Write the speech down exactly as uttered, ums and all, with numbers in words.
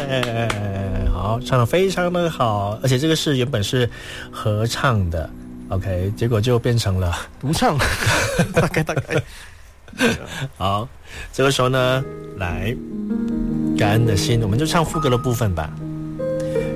耶！好，唱得非常的好，而且这个是原本是合唱的 ，OK， 结果就变成了独唱，大概大概。 好，这个时候呢，来感恩的心，我们就唱副歌的部分吧。